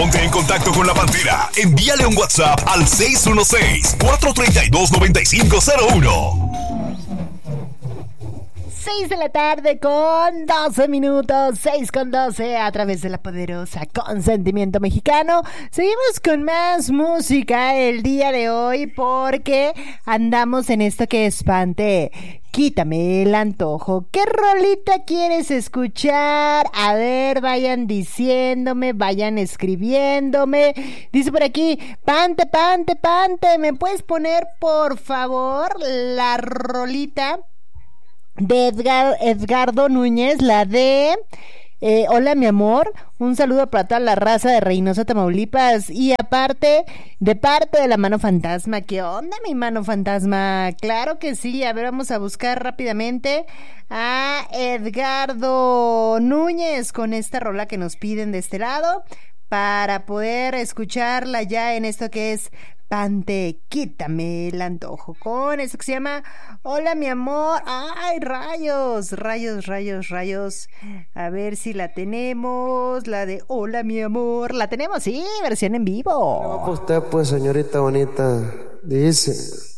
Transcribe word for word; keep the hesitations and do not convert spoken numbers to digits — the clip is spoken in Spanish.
Ponte en contacto con La Pantera. Envíale un WhatsApp al seis uno seis, cuatro tres dos, nueve cinco cero uno. seis de la tarde con doce minutos, seis con doce a través de la poderosa Consentimiento Mexicano. Seguimos con más música el día de hoy porque andamos en esto que espante. Quítame el antojo. ¿Qué rolita quieres escuchar? A ver, vayan diciéndome, vayan escribiéndome. Dice por aquí, Pante, Pante, Pante, ¿me puedes poner por favor la rolita de Edgar, Edgardo Núñez, la de eh, Hola mi amor? Un saludo para toda la raza de Reynosa, Tamaulipas, y aparte, de parte de la Mano Fantasma. ¿Qué onda, mi Mano Fantasma? Claro que sí. A ver, vamos a buscar rápidamente a Edgardo Núñez con esta rola que nos piden de este lado para poder escucharla ya en esto que es Pante, quítame el antojo, con eso que se llama Hola mi amor. Ay, rayos, rayos, rayos, rayos. A ver si la tenemos, la de Hola mi amor. La tenemos, sí, versión en vivo. ¿Cómo va usted, pues, señorita bonita? Dice...